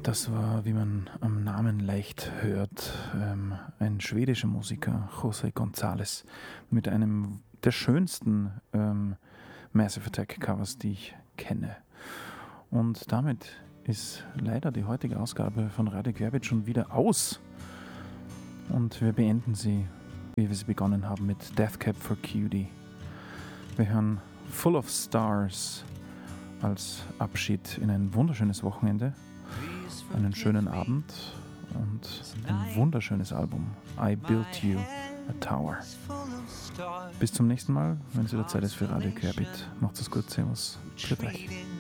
Das war, wie man am Namen leicht hört, ein schwedischer Musiker, José González, mit einem der schönsten Massive Attack Covers, die ich kenne. Und damit ist leider die heutige Ausgabe von Radio Querbeet schon wieder aus. Und wir beenden sie, wie wir sie begonnen haben, mit Death Cab for Cutie. Wir hören Full of Stars als Abschied in ein wunderschönes Wochenende, einen schönen Abend und ein wunderschönes Album, I Built You a Tower. Bis zum nächsten Mal, wenn es wieder Zeit ist für Radio Querbeet. Macht's es gut, servus, grüßt euch.